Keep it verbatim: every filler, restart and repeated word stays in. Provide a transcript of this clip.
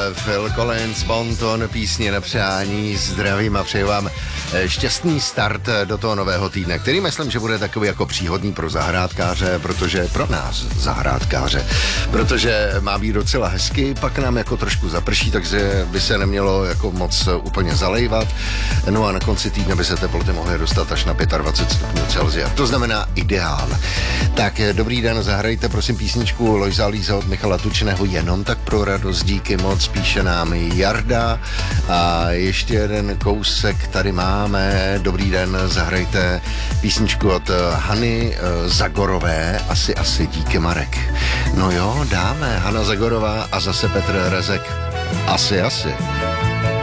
Phil Collins, Bon Ton, písně na přání, zdravím a přeju vám šťastný start do toho nového týdne, který myslím, že bude takový jako příhodný pro zahrádkáře, protože pro nás zahrádkáře, protože má být docela hezky, pak nám jako trošku zaprší, takže by se nemělo jako moc úplně zalejvat, no a na konci týdne by se teploty mohly dostat až na dvacet pět stupňů Celsia, to znamená ideál. Tak dobrý den, zahrajte prosím písničku Lojza Líza od Michala Tučného Jenom tak pro radost, díky moc, píše nám Jarda a ještě jeden kousek tady máme. Dobrý den, zahrajte písničku od Hany Zagorové, asi asi díky Marek. No jo, dáme, Hana Zagorová a zase Petr Rezek, asi asi.